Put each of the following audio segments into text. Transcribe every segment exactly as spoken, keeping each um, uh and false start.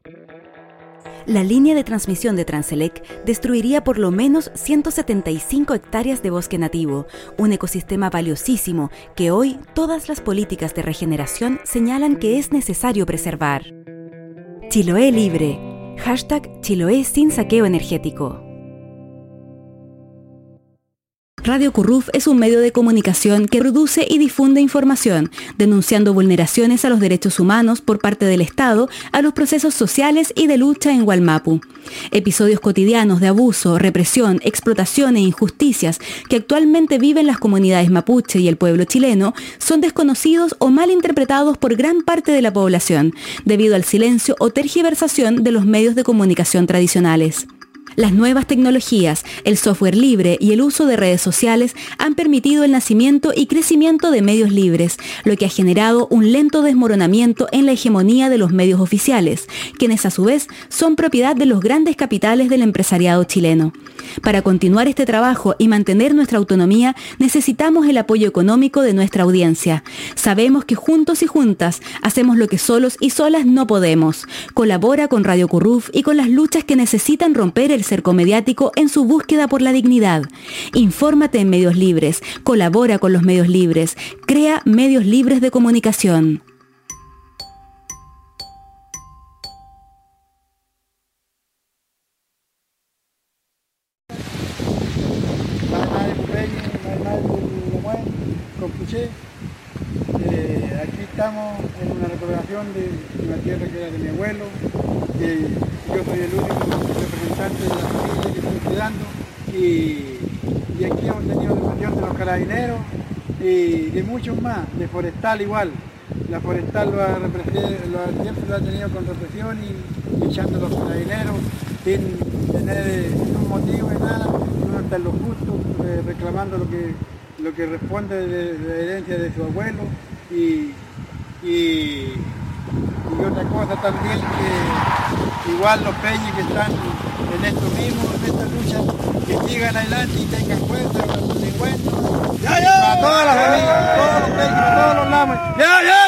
La línea de transmisión de Transelec destruiría por lo menos ciento setenta y cinco hectáreas de bosque nativo, un ecosistema valiosísimo que hoy todas las políticas de regeneración señalan que es necesario preservar. Chiloé libre. Hashtag Chiloé sin saqueo energético. Radio Curruf es un medio de comunicación que produce y difunde información, denunciando vulneraciones a los derechos humanos por parte del Estado a los procesos sociales y de lucha en Wallmapu. Episodios cotidianos de abuso, represión, explotación e injusticias que actualmente viven las comunidades mapuche y el pueblo chileno son desconocidos o mal interpretados por gran parte de la población, debido al silencio o tergiversación de los medios de comunicación tradicionales. Las nuevas tecnologías, el software libre y el uso de redes sociales han permitido el nacimiento y crecimiento de medios libres, lo que ha generado un lento desmoronamiento en la hegemonía de los medios oficiales, quienes a su vez son propiedad de los grandes capitales del empresariado chileno. Para continuar este trabajo y mantener nuestra autonomía, necesitamos el apoyo económico de nuestra audiencia. Sabemos que juntos y juntas hacemos lo que solos y solas no podemos. Colabora con Radio Curruf y con las luchas que necesitan romper el cerco mediático en su búsqueda por la dignidad. Infórmate en medios libres, colabora con los medios libres, crea medios libres de comunicación. Eh, aquí estamos en una recuperación de una tierra que era de mi abuelo. Eh, yo soy el único representante de la familia que estoy cuidando y, y aquí hemos tenido la reunión de los carabineros y de muchos más, de Forestal igual. La Forestal lo ha, lo ha, siempre lo ha tenido con represión y, y echando a los carabineros sin tener ningún motivo y nada. Uno está en lo justo, eh, reclamando lo que lo que responde de, de la herencia de su abuelo y, y, y otra cosa también que igual los peñas que están en esto mismo, en esta lucha, que sigan adelante y tengan fuerza para sus encuentros, ¡ya, ya! Para todas las familias, todos los peñas, para todos los lamas. ¡Ya, ya,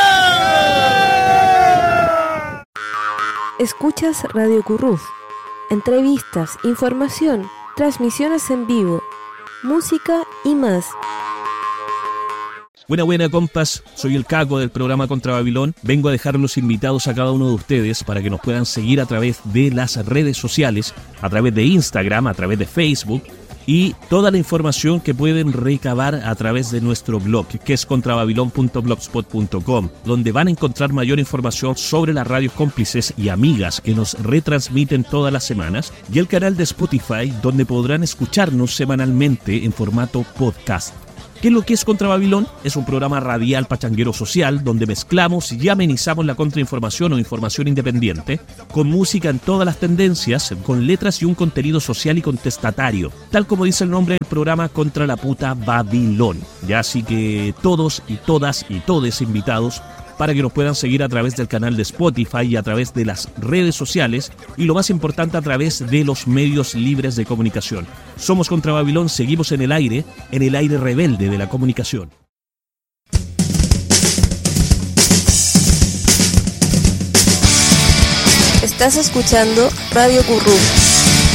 ya, ya! Escuchas Radio Curruf, entrevistas, información, transmisiones en vivo, música y más. Buena, buena, compas. Soy el Caco del programa Contra Babilón. Vengo a dejarlos invitados a cada uno de ustedes para que nos puedan seguir a través de las redes sociales, a través de Instagram, a través de Facebook y toda la información que pueden recabar a través de nuestro blog, que es contrababilón punto blogspot punto com, donde van a encontrar mayor información sobre las radios cómplices y amigas que nos retransmiten todas las semanas, y el canal de Spotify, donde podrán escucharnos semanalmente en formato podcast. ¿Qué es lo que es Contra Babilón? Es un programa radial pachanguero social donde mezclamos y amenizamos la contrainformación o información independiente con música en todas las tendencias, con letras y un contenido social y contestatario, tal como dice el nombre del programa, Contra la puta Babilón. Ya así que todos y todas y todes invitados para que nos puedan seguir a través del canal de Spotify y a través de las redes sociales y lo más importante, a través de los medios libres de comunicación. Somos Contra Babilón, seguimos en el aire, en el aire rebelde de la comunicación. Estás escuchando Radio Curruf.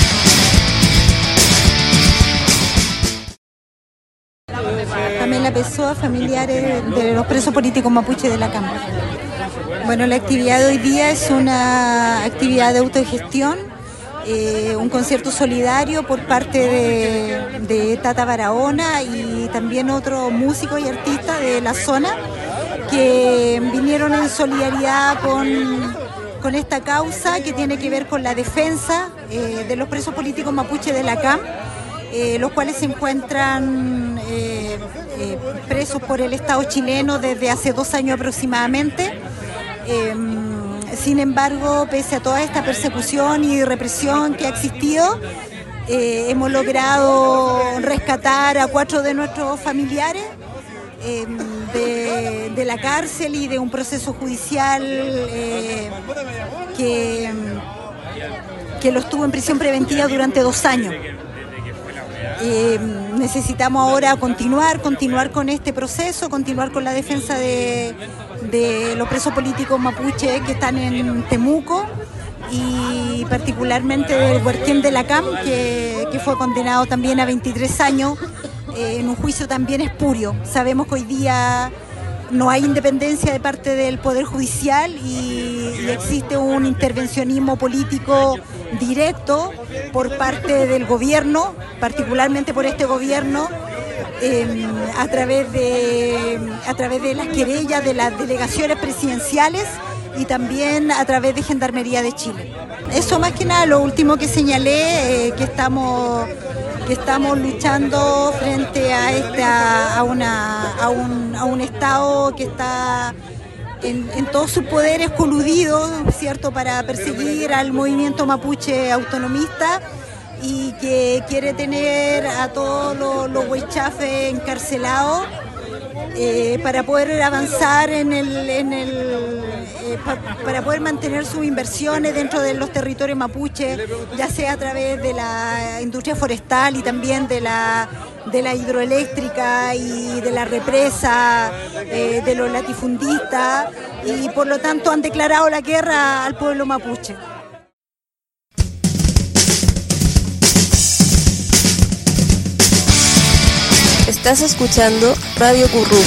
Pamela Pessoa, familiares de los presos políticos mapuche de la Cámara. Bueno, la actividad de hoy día es una actividad de autogestión, eh, un concierto solidario por parte de, de Tata Barahona y también otros músicos y artistas de la zona que vinieron en solidaridad con, con esta causa que tiene que ver con la defensa eh, de los presos políticos mapuche de la C A M. Eh, los cuales se encuentran eh, eh, presos por el Estado chileno desde hace dos años aproximadamente. Eh, sin embargo, pese a toda esta persecución y represión que ha existido, eh, hemos logrado rescatar a cuatro de nuestros familiares eh, de, de la cárcel y de un proceso judicial eh, que, que los tuvo en prisión preventiva durante dos años. Eh, necesitamos ahora continuar, continuar con este proceso, continuar con la defensa de, de los presos políticos mapuche que están en Temuco y particularmente del Huerquén de la C A M, que, que fue condenado también a veintitrés años eh, en un juicio también espurio. Sabemos que hoy día no hay independencia de parte del Poder Judicial y, y existe un intervencionismo político directo por parte del gobierno, particularmente por este gobierno, eh, a través de, a través de las querellas de las delegaciones presidenciales y también a través de Gendarmería de Chile. Eso más que nada, lo último que señalé, eh, que estamos que estamos luchando frente a esta a una a un, a un Estado que está en, en todos sus poderes coludido, ¿cierto?, para perseguir al movimiento mapuche autonomista y que quiere tener a todos los, los huaychafes encarcelados eh, para poder avanzar en el, en el eh, pa, para poder mantener sus inversiones dentro de los territorios mapuches, ya sea a través de la industria forestal y también de la de la hidroeléctrica y de la represa, eh, de los latifundistas, y por lo tanto han declarado la guerra al pueblo mapuche. Estás escuchando Radio Curruf.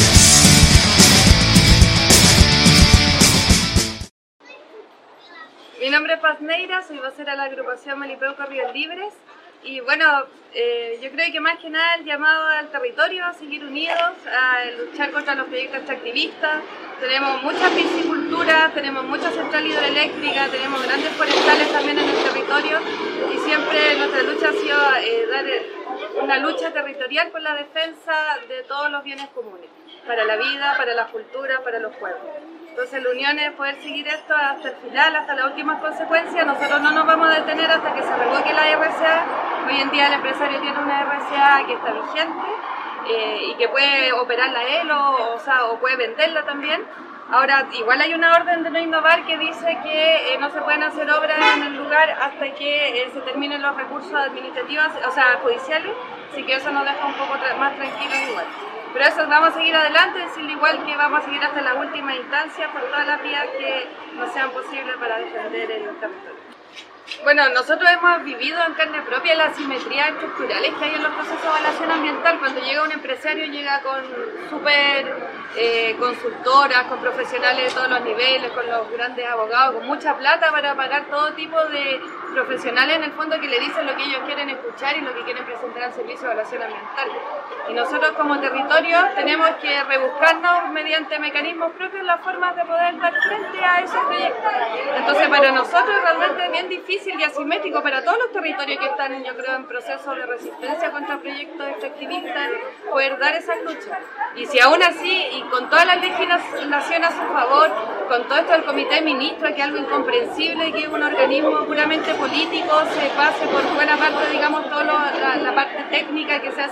Mi nombre es Paz Neira, soy vocera de la agrupación Melipeuco Ríos Libres y bueno, eh, yo creo que más que nada el llamado al territorio a seguir unidos, a luchar contra los proyectos extractivistas. Tenemos mucha piscicultura, tenemos mucha central hidroeléctrica, tenemos grandes forestales también en el territorio y siempre nuestra lucha ha sido eh, dar una lucha territorial por la defensa de todos los bienes comunes, para la vida, para la cultura, para los pueblos. Entonces la unión es poder seguir esto hasta el final, hasta las últimas consecuencias. Nosotros no nos vamos a detener hasta que se revoque la R C A. Hoy en día el empresario tiene una R C A que está vigente eh, y que puede operarla él o, o, sea, o puede venderla también. Ahora, igual hay una orden de no innovar que dice que eh, no se pueden hacer obras en el lugar hasta que eh, se terminen los recursos administrativos, o sea, judiciales, así que eso nos deja un poco tra- más tranquilos igual. Pero eso, vamos a seguir adelante, decirle igual que vamos a seguir hasta la última instancia por todas las vías que nos sean posibles para defender el territorio. Bueno, nosotros hemos vivido en carne propia las asimetrías estructurales que hay en los procesos de evaluación ambiental. Cuando llega un empresario, llega con súper eh, consultoras, con profesionales de todos los niveles, con los grandes abogados, con mucha plata para pagar todo tipo de profesionales en el fondo que le dicen lo que ellos quieren escuchar y lo que quieren presentar al servicio de evaluación ambiental. Y nosotros como territorio tenemos que rebuscarnos mediante mecanismos propios las formas de poder dar frente a esos proyectos. Entonces para nosotros realmente es bien difícil y asimétrico para todos los territorios que están, yo creo, en proceso de resistencia contra proyectos extractivistas, poder dar esa lucha. Y si aún así, y con toda la legislación a su favor, con todo esto del Comité de Ministros, que es algo incomprensible, que es un organismo puramente político, se pase por buena parte, digamos, toda la, la parte técnica que se hace